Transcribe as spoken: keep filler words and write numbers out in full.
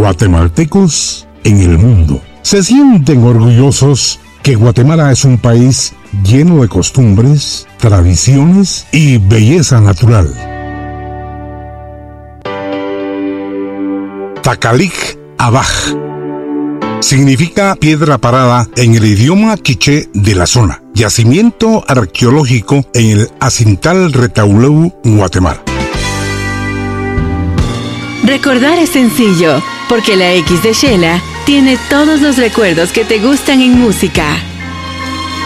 guatemaltecos en el mundo se sienten orgullosos que Guatemala es un país lleno de costumbres, tradiciones y belleza natural. Takalik Abaj significa piedra parada en el idioma quiché de la zona. Yacimiento arqueológico en el Acintal Retauleu, Guatemala. Recordar es sencillo, porque la X de Shela tiene todos los recuerdos que te gustan en música.